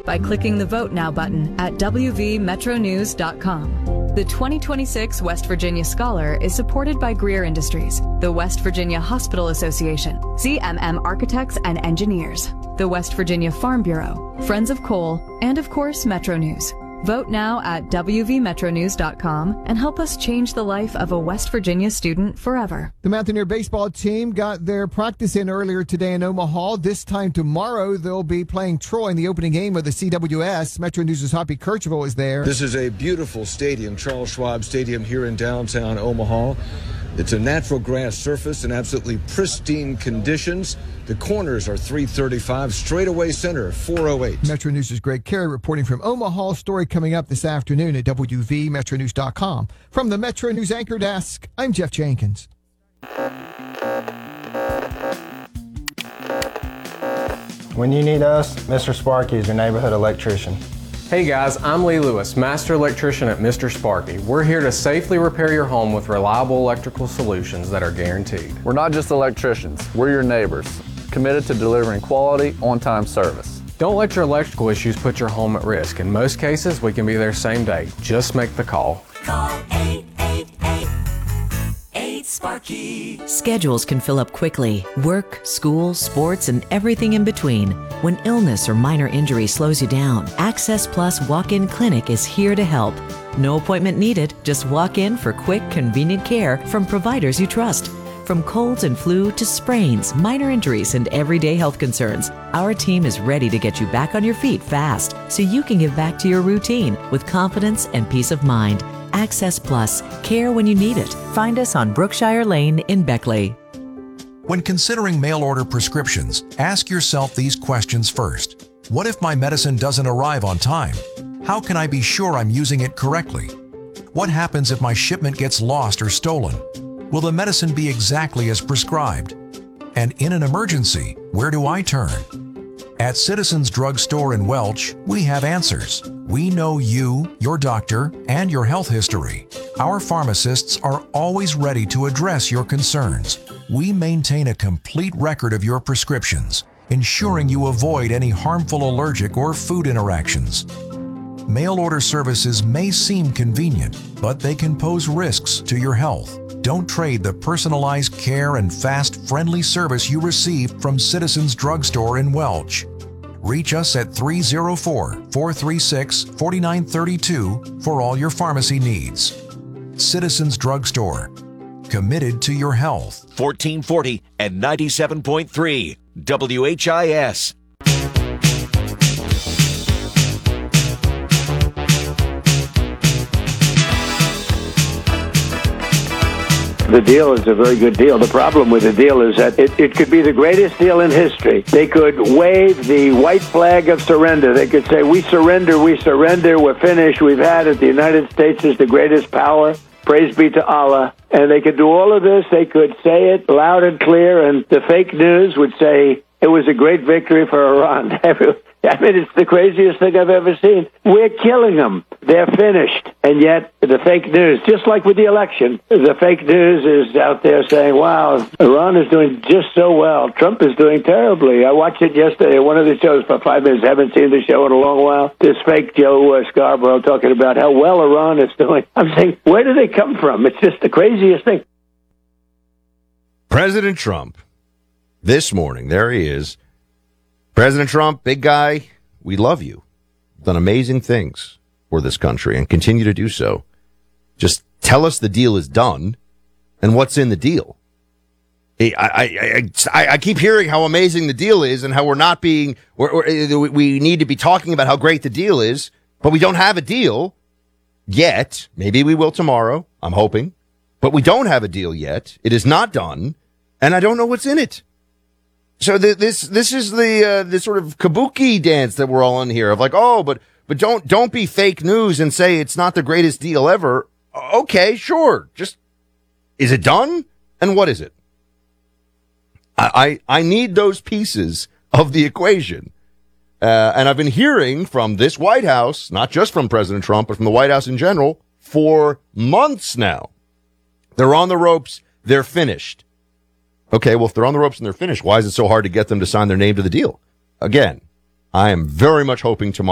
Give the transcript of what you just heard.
by clicking the Vote Now button at wvmetronews.com. The 2026 West Virginia Scholar is supported by Greer Industries, the West Virginia Hospital Association, ZMM Architects and Engineers, the West Virginia Farm Bureau, Friends of Coal, and of course, Metro News. Vote now at wvmetronews.com and help us change the life of a West Virginia student forever. The Mountaineer baseball team got their practice in earlier today in Omaha. This time tomorrow, they'll be playing Troy in the opening game of the CWS. Metro News' Hoppy Kercheval is there. This is a beautiful stadium, Charles Schwab Stadium here in downtown Omaha. It's a natural grass surface in absolutely pristine conditions. The corners are 335, straightaway center 408. Metro News' Greg Carey reporting from Omaha. Story coming up this afternoon at wvmetronews.com. From the Metro News Anchor Desk, I'm Jeff Jenkins. When you need us, Mr. Sparky is your neighborhood electrician. Hey guys, I'm Lee Lewis, Master Electrician at Mr. Sparky. We're here to safely repair your home with reliable electrical solutions that are guaranteed. We're not just electricians, we're your neighbors, committed to delivering quality, on-time service. Don't let your electrical issues put your home at risk. In most cases, we can be there same day. Just make the call. Call 888-8-SPARKY. Schedules can fill up quickly. Work, school, sports, and everything in between. When illness or minor injury slows you down, Access Plus Walk-In Clinic is here to help. No appointment needed. Just walk in for quick, convenient care from providers you trust. From colds and flu to sprains, minor injuries, and everyday health concerns, our team is ready to get you back on your feet fast so you can get back to your routine with confidence and peace of mind. Access Plus. Care when you need it. Find us on Brookshire Lane in Beckley. When considering mail-order prescriptions, ask yourself these questions first. What if my medicine doesn't arrive on time? How can I be sure I'm using it correctly? What happens if my shipment gets lost or stolen? Will the medicine be exactly as prescribed? And in an emergency, where do I turn? At Citizens Drug Store in Welch, we have answers. We know you, your doctor, and your health history. Our pharmacists are always ready to address your concerns. We maintain a complete record of your prescriptions, ensuring you avoid any harmful allergic or food interactions. Mail order services may seem convenient, but they can pose risks to your health. Don't trade the personalized care and fast, friendly service you receive from Citizens Drug Store in Welch. Reach us at 304-436-4932 for all your pharmacy needs. Citizens Drug Store. Committed to your health. 1440 and 97.3 WHIS. The deal is a very good deal. The problem with the deal is that it could be the greatest deal in history. They could wave the white flag of surrender. They could say, we surrender, we're finished, we've had it. The United States is the greatest power. Praise be to Allah. And they could do all of this. They could say it loud and clear, and the fake news would say it was a great victory for Iran. I mean, it's the craziest thing I've ever seen. We're killing them. They're finished. And yet, the fake news, just like with the election, the fake news is out there saying, wow, Iran is doing just so well. Trump is doing terribly. I watched it yesterday, one of the shows for 5 minutes. Haven't seen the show in a long while. This fake Joe Scarborough talking about how well Iran is doing. I'm saying, where do they come from? It's just the craziest thing. President Trump, this morning, there he is. President Trump, big guy, we love you. Done amazing things for this country and continue to do so. Just tell us the deal is done and what's in the deal. I keep hearing how amazing the deal is and how we need to be talking about how great the deal is, but we don't have a deal yet. Maybe we will tomorrow, I'm hoping, but we don't have a deal yet. It is not done, and I don't know what's in it. So this is the sort of kabuki dance that we're all on here of like, oh, but don't be fake news and say it's not the greatest deal ever. Okay, sure. Just, is it done? And what is it? I need those pieces of the equation. And I've been hearing from this White House, not just from President Trump, but from the White House in general, for months now. They're on the ropes. They're finished. Okay, well, if they're on the ropes and they're finished, why is it so hard to get them to sign their name to the deal? Again, I am very much hoping tomorrow